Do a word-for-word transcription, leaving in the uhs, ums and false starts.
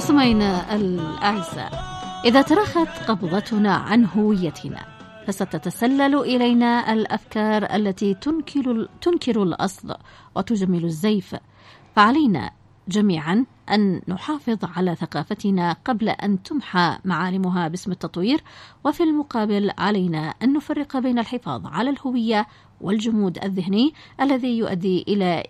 مستمعينا الأعزاء، إذا ترخت قبضتنا عن هويتنا فستتسلل إلينا الأفكار التي تنكر, تنكر الأصل وتجمل الزيف، فعلينا جميعا أن نحافظ على ثقافتنا قبل أن تمحى معالمها باسم التطوير، وفي المقابل علينا أن نفرق بين الحفاظ على الهوية والجمود الذهني الذي يؤدي إلى